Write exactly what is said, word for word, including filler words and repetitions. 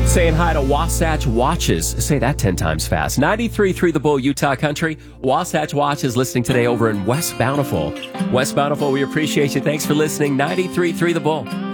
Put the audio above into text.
Saying hi to Wasatch Watches. Say that ten times fast. ninety-three point three The Bull, Utah Country. Wasatch Watches listening today over in West Bountiful. West Bountiful, we appreciate you. Thanks for listening. ninety-three point three The Bull.